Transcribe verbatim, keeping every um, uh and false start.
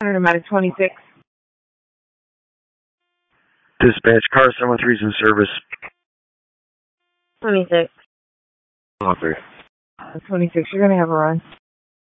Automatic twenty-six. Dispatch, car seven one three is in service. twenty-six. Offer. twenty-six, you're going to have a run.